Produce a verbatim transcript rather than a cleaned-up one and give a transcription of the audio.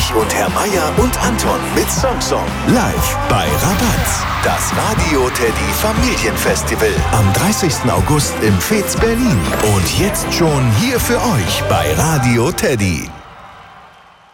Ulrich und Herr Meier und Anton mit Samsung. Live bei Rabatz. Das Radio Teddy Familienfestival. Am dreißigsten August im Fez Berlin. Und jetzt schon hier für euch bei Radio Teddy.